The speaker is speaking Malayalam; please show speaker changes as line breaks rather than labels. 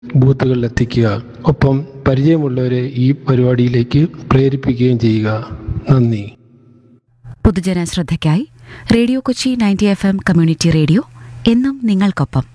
ബൂത്തുകളിൽ എത്തിക്കുക. ഒപ്പം പരിചയമുള്ളവരെ ഈ പരിപാടിയിലേക്ക് പ്രേരിപ്പിക്കുകയും ചെയ്യുക. നന്ദി.
പൊതുജന ശ്രദ്ധയ്ക്കായി radio Kochi 90 FM community radio എന്നും നിങ്ങൾക്കൊപ്പം.